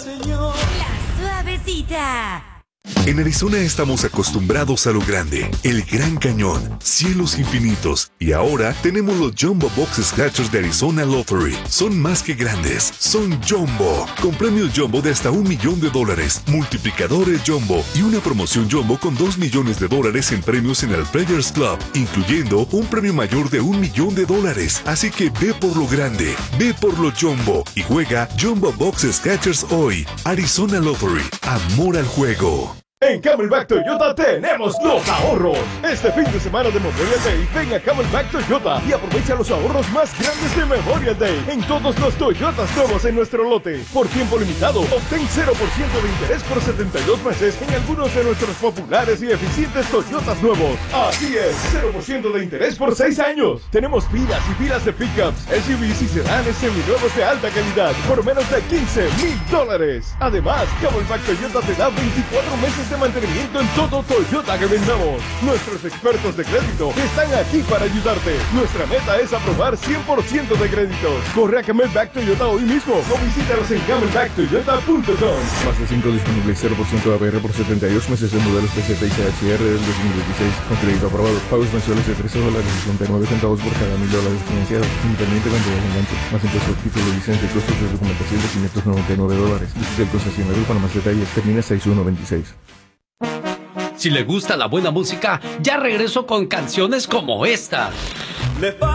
Señor. La Suavecita. En Arizona estamos acostumbrados a lo grande, el Gran Cañón, cielos infinitos, y ahora tenemos los Jumbo Box Scratchers de Arizona Lottery. Son más que grandes, son Jumbo, con premios Jumbo de hasta $1 millón, multiplicadores Jumbo y una promoción Jumbo con $2 millones en premios en el Players Club, incluyendo un premio mayor de $1 millón. Así que ve por lo grande, ve por lo Jumbo y juega Jumbo Box Scratchers hoy. Arizona Lottery, amor al juego. En Camelback Toyota tenemos los ahorros. Este fin de semana de Memorial Day, ven a Camelback Toyota y aprovecha los ahorros más grandes de Memorial Day en todos los Toyotas nuevos en nuestro lote. Por tiempo limitado, obtén 0% de interés por 72 meses en algunos de nuestros populares y eficientes Toyotas nuevos. Así es, 0% de interés por 6 años. Tenemos filas y filas de pickups, SUVs y sedanes seminuevos de alta calidad por menos de $15,000. Además, Camelback Toyota te da 24 meses de mantenimiento en todo Toyota que vendamos. Nuestros expertos de crédito están aquí para ayudarte. Nuestra meta es aprobar 100% de créditos. Corre a Camelback Toyota hoy mismo o visítanos en camelbacktoyota.com. Más de 5 disponibles, 0% APR por 72 meses de modelos PCT y CHR del 2016 con crédito aprobado. Pagos mensuales de $13.69 por cada $1,000 financiados, independientemente del enganche. Más impuestos, título, licencia y costos de documentación de $599. Visite el concesionario para más detalles. Termina 6126. Si le gusta la buena música, ya regreso con canciones como esta.